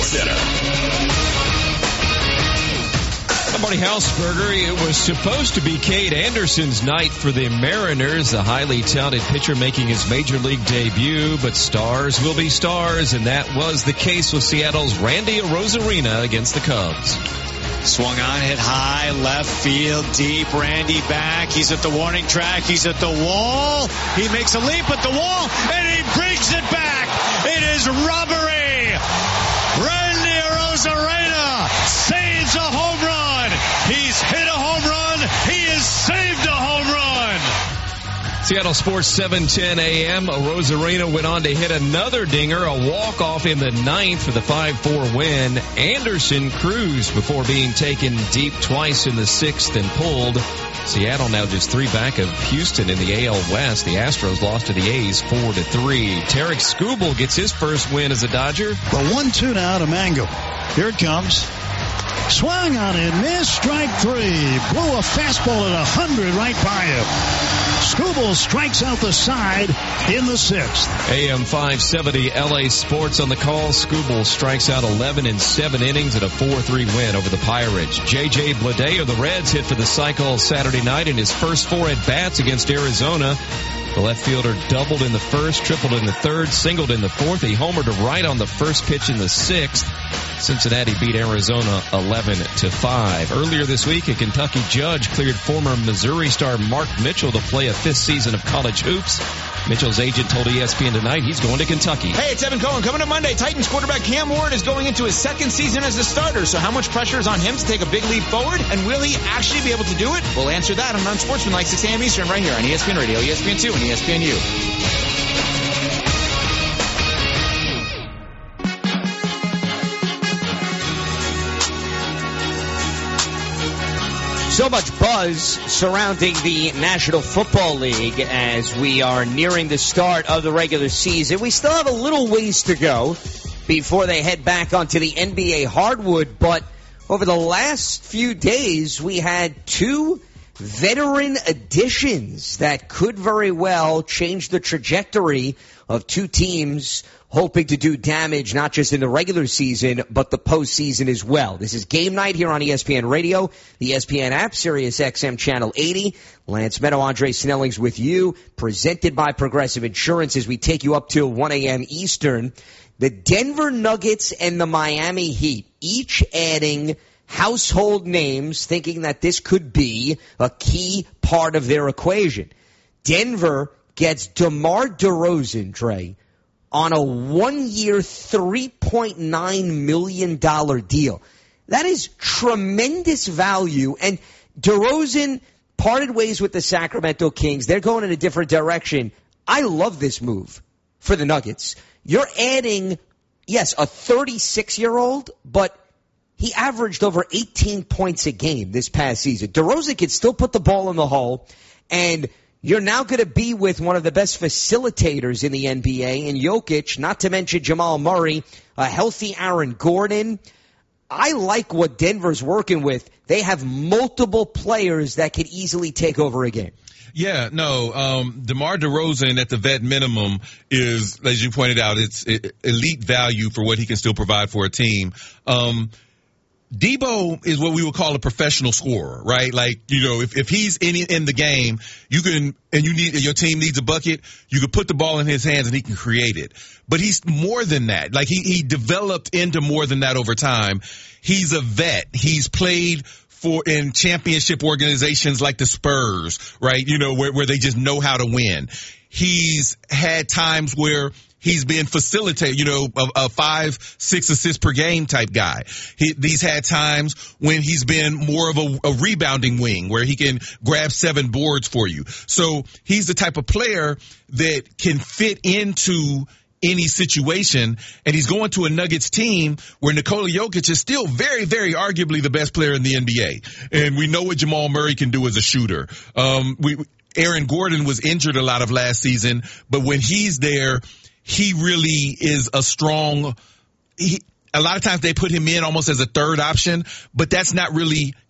Center. Marty Hausberger, it was supposed to be Cade Anderson's night for the Mariners, a highly talented pitcher making his major league debut, but stars will be stars, and that was the case with Seattle's Randy Arozarena against the Cubs. Swung on, hit high, left field, deep. Randy back. He's at the warning track. He's at the wall. He makes a leap at the wall, and he brings it back. It is robbery. Randy Arozarena saves a home run. He's hit a home run. He has saved a home run. Seattle Sports 7:10 a.m. Arozarena went on to hit another dinger, a walk-off in the ninth for the 5-4 win. Anderson cruised before being taken deep twice in the sixth and pulled. Seattle now just 3 back of Houston in the AL West. The Astros lost to the A's 4-3. Tarek Skubal gets his first win as a Dodger. The 1-2 now to Mango. Here it comes. Swung on it, missed, strike 3. Blew a fastball at 100 right by him. Skubal strikes out the side in the sixth. AM 570 LA Sports on the call. Skubal strikes out 11 in 7 innings at a 4-3 win over the Pirates. J.J. Bleday of the Reds hit for the cycle Saturday night in his first 4 at-bats against Arizona. The left fielder doubled in the first, tripled in the third, singled in the fourth. He homered to right on the first pitch in the sixth. Cincinnati beat Arizona 11-5. Earlier this week, a Kentucky judge cleared former Missouri star Mark Mitchell to play a 5th season of college hoops. Mitchell's agent told ESPN tonight he's going to Kentucky. Hey, it's Evan Cohen. Coming up Monday, Titans quarterback Cam Ward is going into his 2nd season as a starter. So how much pressure is on him to take a big leap forward? And will he actually be able to do it? We'll answer that on Unsportsmanlike 6 a.m. Eastern right here on ESPN Radio, ESPN2, and ESPNU. So much buzz surrounding the National Football League as we are nearing the start of the regular season. We still have a little ways to go before they head back onto the NBA hardwood, but over the last few days we had 2 veteran additions that could very well change the trajectory of 2 teams hoping to do damage not just in the regular season, but the postseason as well. This is Game Night here on ESPN Radio, the ESPN app, Sirius XM Channel 80. Lance Meadow, Andre Snellings with you, presented by Progressive Insurance as we take you up till 1 a.m. Eastern. The Denver Nuggets and the Miami Heat, each adding household names, thinking that this could be a key part of their equation. Denver gets DeMar DeRozan, Dre, on a 1-year, $3.9 million deal. That is tremendous value. And DeRozan parted ways with the Sacramento Kings. They're going in a different direction. I love this move for the Nuggets. You're adding, yes, a 36-year-old, but he averaged over 18 points a game this past season. DeRozan can still put the ball in the hole, and you're now going to be with one of the best facilitators in the NBA in Jokic, not to mention Jamal Murray, a healthy Aaron Gordon. I like what Denver's working with. They have multiple players that could easily take over a game. Yeah, no, DeMar DeRozan at the vet minimum is, as you pointed out, it's elite value for what he can still provide for a team. Debo is what we would call a professional scorer, right? Like, you know, if he's in the game, you can, and your team needs a bucket, you can put the ball in his hands and he can create it. But he's more than that. Like, he developed into more than that over time. He's a vet. He's played in championship organizations like the Spurs, right? You know, where they just know how to win. He's had times where he's been facilitated, you know, a 5-6 assists per game type guy. He's had times when he's been more of a rebounding wing where he can grab 7 boards for you. So he's the type of player that can fit into any situation, and he's going to a Nuggets team where Nikola Jokic is still very, very arguably the best player in the NBA. And we know what Jamal Murray can do as a shooter. Aaron Gordon was injured a lot of last season, but when he's there, he really is a strong, a lot of times they put him in almost as a third option, but that's not really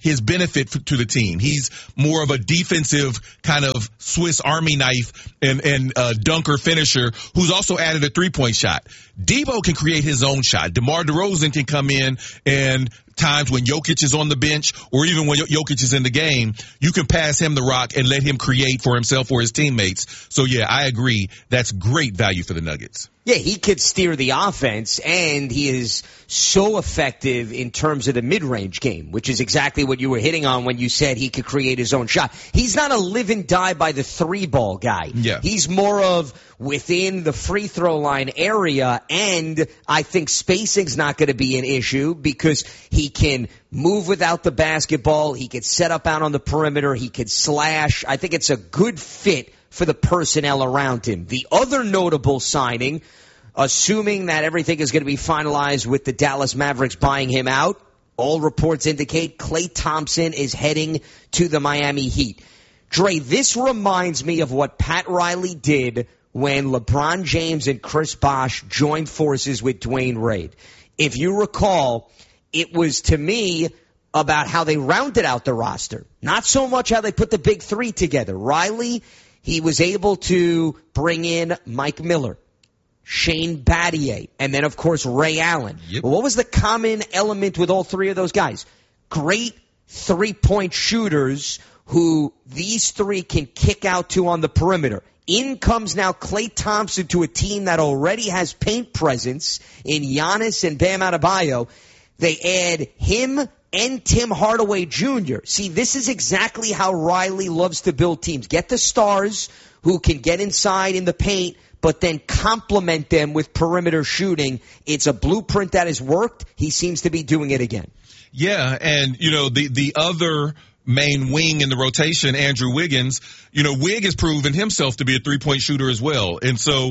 his benefit to the team. He's more of a defensive kind of Swiss Army knife and dunker finisher who's also added a 3-point shot. Debo can create his own shot. DeMar DeRozan can come in, and times when Jokic is on the bench or even when Jokic is in the game, you can pass him the rock and let him create for himself or his teammates. So, yeah, I agree. That's great value for the Nuggets. Yeah, he could steer the offense, and he is so effective in terms of the mid-range game, which is exactly what you were hitting on when you said he could create his own shot. He's not a live and die by the 3-ball guy. Yeah. He's more of within the free throw line area, and I think spacing's not going to be an issue because he can move without the basketball. He can set up out on the perimeter. He can slash. I think it's a good fit for the personnel around him. The other notable signing, assuming that everything is going to be finalized with the Dallas Mavericks buying him out, all reports indicate Klay Thompson is heading to the Miami Heat. Dre, this reminds me of what Pat Riley did when LeBron James and Chris Bosh joined forces with Dwayne Wade. If you recall, it was, to me, about how they rounded out the roster. Not so much how they put the big three together. Riley, he was able to bring in Mike Miller, Shane Battier, and then, of course, Ray Allen. Yep. Well, what was the common element with all three of those guys? Great three-point shooters who these three can kick out to on the perimeter. In comes now Klay Thompson to a team that already has paint presence in Giannis and Bam Adebayo. They add him and Tim Hardaway Jr. See, this is exactly how Riley loves to build teams. Get the stars who can get inside in the paint, but then complement them with perimeter shooting. It's a blueprint that has worked. He seems to be doing it again. Yeah, and, the other main wing in the rotation, Andrew Wiggins, Wig has proven himself to be a three-point shooter as well. And so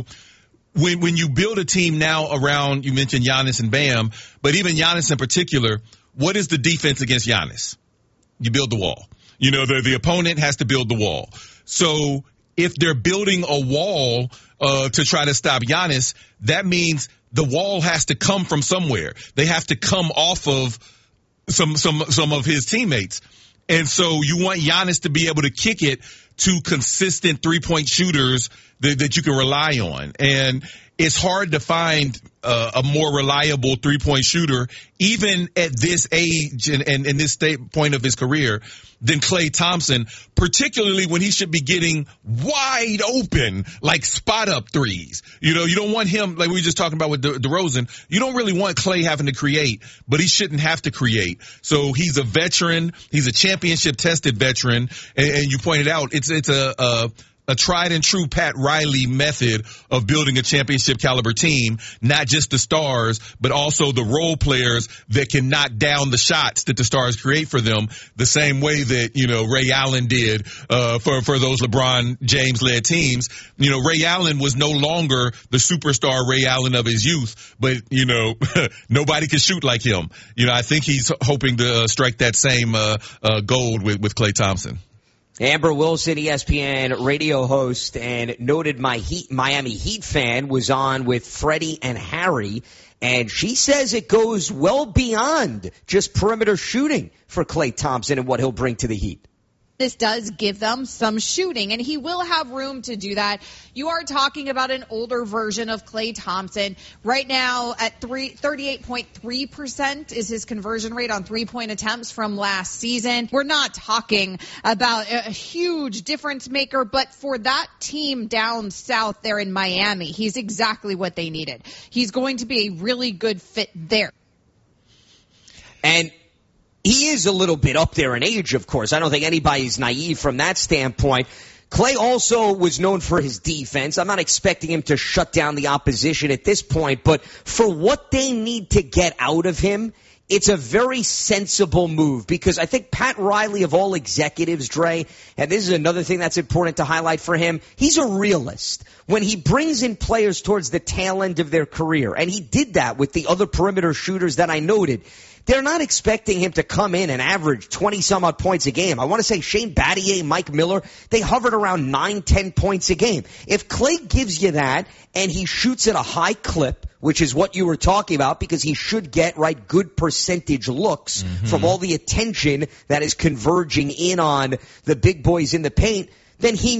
when you build a team now around, you mentioned Giannis and Bam, but even Giannis in particular, what is the defense against Giannis? You build the wall. The opponent has to build the wall. So if they're building a wall to try to stop Giannis, that means the wall has to come from somewhere. They have to come off of some of his teammates. And so you want Giannis to be able to kick it to consistent three-point shooters that you can rely on. And it's hard to find a more reliable three-point shooter, even at this age and this point of his career, than Klay Thompson, particularly when he should be getting wide open, like spot-up threes. You don't want him, like we were just talking about with DeRozan, you don't really want Klay having to create, but he shouldn't have to create. So he's a veteran. He's a championship-tested veteran. And you pointed out, it's a tried and true Pat Riley method of building a championship caliber team, not just the stars, but also the role players that can knock down the shots that the stars create for them, the same way that, Ray Allen did, for those LeBron James led teams. Ray Allen was no longer the superstar Ray Allen of his youth, but, nobody can shoot like him. I think he's hoping to strike that same, gold with Klay Thompson. Amber Wilson, ESPN radio host and noted Miami Heat fan, was on with Freddie and Harry, and she says it goes well beyond just perimeter shooting for Klay Thompson and what he'll bring to the Heat. This does give them some shooting, and he will have room to do that. You are talking about an older version of Klay Thompson. Right now at 38.3% is his conversion rate on three-point attempts from last season. We're not talking about a huge difference maker, but for that team down south there in Miami, he's exactly what they needed. He's going to be a really good fit there. And he is a little bit up there in age, of course. I don't think anybody's naive from that standpoint. Klay also was known for his defense. I'm not expecting him to shut down the opposition at this point, but for what they need to get out of him, it's a very sensible move because I think Pat Riley, of all executives, Dre, and this is another thing that's important to highlight for him, he's a realist. When he brings in players towards the tail end of their career, and he did that with the other perimeter shooters that I noted, they're not expecting him to come in and average 20-some-odd points a game. I want to say Shane Battier, Mike Miller, they hovered around 9-10 points a game. If Klay gives you that and he shoots at a high clip which is what you were talking about, because he should get, right, good percentage looks from all the attention that is converging in on the big boys in the paint, then he